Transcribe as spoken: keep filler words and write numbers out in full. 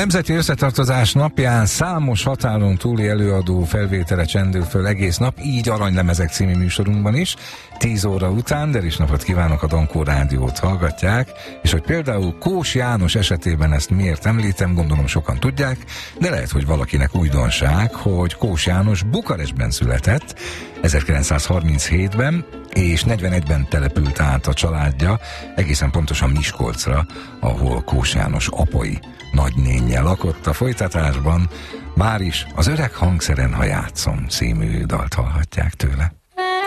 Nemzeti Összetartozás napján számos határon túli előadó felvétele csendül föl egész nap, így Aranylemezek című műsorunkban is. tíz óra után, de is napot kívánok, a Dankó Rádiót hallgatják, és hogy például Kós János esetében ezt miért említem, gondolom sokan tudják, de lehet, hogy valakinek újdonság, hogy Kós János Bukarestben született ezerkilencszázharminchétben, és negyvenegyben települt át a családja, egészen pontosan Miskolcra, ahol Kós János apai nagynénje lakott. A folytatásban már is az Öreg hangszeren, ha játszom című dalt hallhatják tőle.